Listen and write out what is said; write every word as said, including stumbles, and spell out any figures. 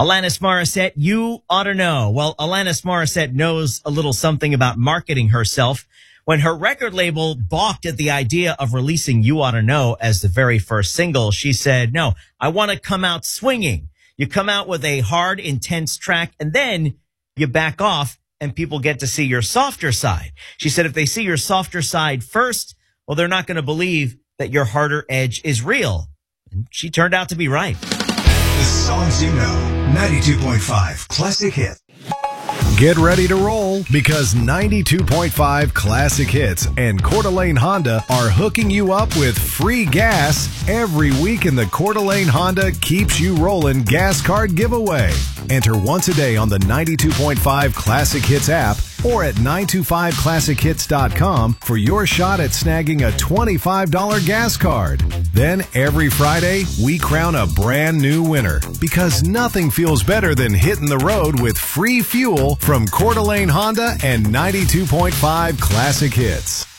Alanis Morissette, you ought to know. Well, Alanis Morissette knows a little something about marketing herself. When her record label balked at the idea of releasing You Ought to Know as the very first single, she said, no, I want to come out swinging. You come out with a hard, intense track, and then you back off and people get to see your softer side. She said if they see your softer side first, well, they're not going to believe that your harder edge is real. And she turned out to be right. The songs you know, ninety-two point five Classic Hit. Get ready to roll because ninety-two point five Classic Hits and Coeur d'Alene Honda are hooking you up with free gas every week in the Coeur d'Alene Honda Keeps You Rolling gas card giveaway. Enter once a day on the ninety-two point five Classic Hits app or at nine two five classic hits dot com for your shot at snagging a twenty-five dollars gas card. Then every Friday, we crown a brand new winner because nothing feels better than hitting the road with free fuel from Coeur d'Alene Honda and ninety-two point five Classic Hits.